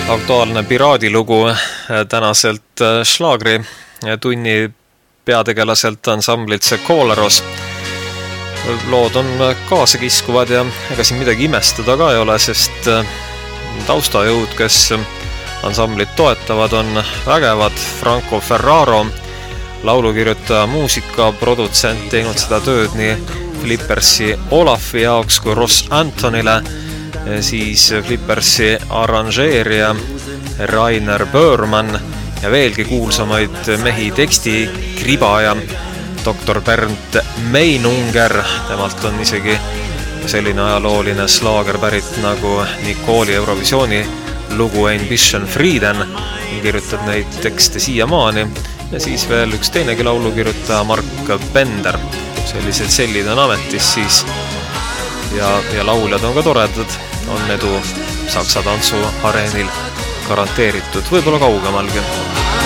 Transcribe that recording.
Aktuaalne piraadilugu tänaselt Schlagri tunni peategelaselt ansamblilt see Kolaros. Lood on kaasakiskuvad ja ega siin midagi imestada ka ei ole, sest taustajõud, kes ansamblit toetavad, on vägevad. Franco Ferraro, laulukirjutaja, muusika, produtsent, teinud seda tööd nii Flippersi Olafi jaoks kui Ross Antonile, siis Flippersi arranžeerija Rainer Börmann ja veelgi kuulsamaid mehi tekstikribaja Dr. Bernd Meinunger. Temalt on isegi selline ajalooline slaager pärit nagu Nicoli Eurovisiooni lugu Ambition Frieden, kirjutab neid tekste siiamaani, ja siis veel üks teinegi laulukirjutaja Mark Bender. Sellised sellid on ametis siis ja lauljad on ka toredad, on edu Saksa tantsuareenil garanteeritud, võib-olla kaugemalgi.